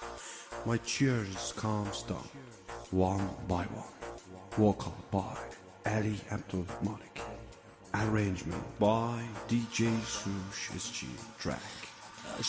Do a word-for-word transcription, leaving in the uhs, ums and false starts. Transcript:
My cheers comes down, one by one. Vocal by Ali Abdul Malik. Arrangement by D J Sush S G Track.